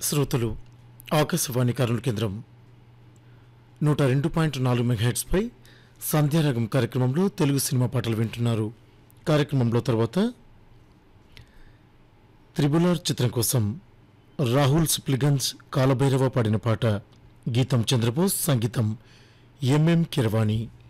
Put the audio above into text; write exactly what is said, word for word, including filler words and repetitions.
శ్రోతలు ఆకాశవాణి కర్నూలు కేంద్రం నూట రెండు పాయింట్ నాలుగు మెగాహెట్స్పై సంధ్యారాగం కార్యక్రమంలో తెలుగు సినిమా పాటలు వింటున్నారు. కార్యక్రమంలో తర్వాత త్రిబులార్ చిత్రం కోసం రాహుల్ సిప్లిగంజ్ కాలభైరవ పాడిన పాట, గీతం చంద్రబోస్, సంగీతం ఎంఎం కిరవాణి.